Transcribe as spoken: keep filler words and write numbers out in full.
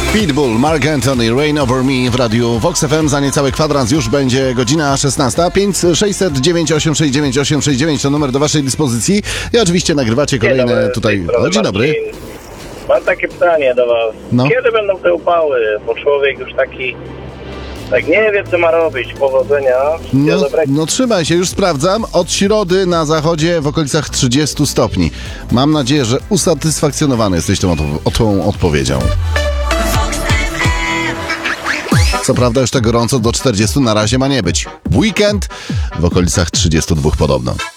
Pitbull, Mark Anthony, Rain Over Me w radiu Vox F M. Za niecały kwadrans już będzie godzina szesnasta. pięć sześćset dziewięć osiem sześć dziewięć osiem sześć dziewięć to numer do waszej dyspozycji. I oczywiście nagrywacie kolejne Dzień dobry, tutaj... z tej strony O, dzień dobry. Marcin. Mam takie pytanie do was. No. Kiedy będą te upały? Bo człowiek już taki... Tak nie wie, co ma robić. Powodzenia. No, Dobrego. no trzymaj się, już sprawdzam. Od środy na zachodzie w okolicach trzydziestu stopni. Mam nadzieję, że usatysfakcjonowany jesteś tą, od- tą odpowiedzią. Co prawda już tak gorąco do czterdziestu na razie ma nie być. W weekend w okolicach trzydziestu dwóch podobno.